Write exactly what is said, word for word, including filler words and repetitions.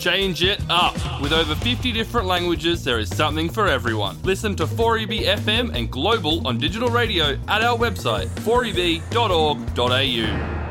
Change it up. With over fifty different languages, there is something for everyone. Listen to four E B F M and Global on digital radio at our website, four e b dot org dot a u.